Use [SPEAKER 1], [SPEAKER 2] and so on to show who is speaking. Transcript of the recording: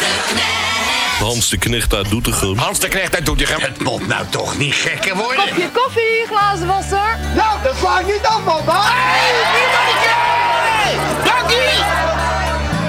[SPEAKER 1] Hans de Knecht uit Doetinchem.
[SPEAKER 2] Hans de Knecht uit Doetinchem. Het moet nou toch niet gekker worden.
[SPEAKER 3] Kopje koffie,